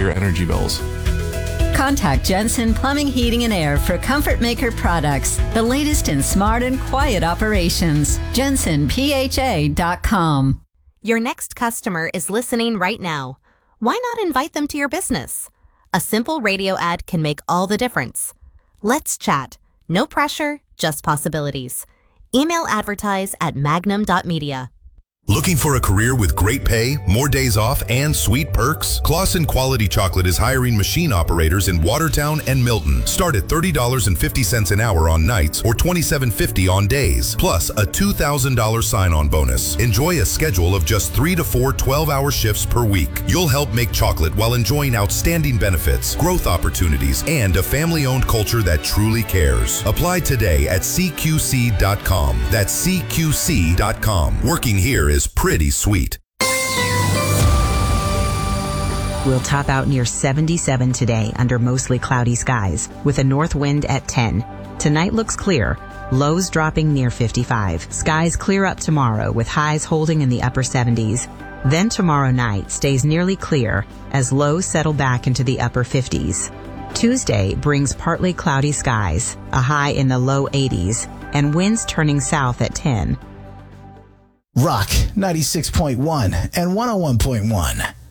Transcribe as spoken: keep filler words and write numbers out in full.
your energy bills. Contact Jensen Plumbing, Heating, and Air for Comfort Maker products, the latest in smart and quiet operations. Jensen P H A dot com. Your next customer is listening right now. Why not invite them to your business? A simple radio ad can make all the difference. Let's chat. No pressure, just possibilities. Email advertise at magnum dot media. Looking for a career with great pay, more days off, and sweet perks? Clausen Quality Chocolate is hiring machine operators in Watertown and Milton. Start at thirty dollars and fifty cents an hour on nights or twenty-seven fifty on days, plus a two thousand dollars sign-on bonus. Enjoy a schedule of just three to four twelve-hour shifts per week. You'll help make chocolate while enjoying outstanding benefits, growth opportunities, and a family-owned culture that truly cares. Apply today at C Q C dot com. That's C Q C dot com. Working here is is pretty sweet. We'll top out near seventy-seven today under mostly cloudy skies with a north wind at ten. Tonight looks clear. Lows dropping near fifty-five. Skies clear up tomorrow with highs holding in the upper seventies. Then tomorrow night stays nearly clear as lows settle back into the upper fifties. Tuesday brings partly cloudy skies, a high in the low eighties, and winds turning south at ten. Rock ninety-six point one and one oh one point one.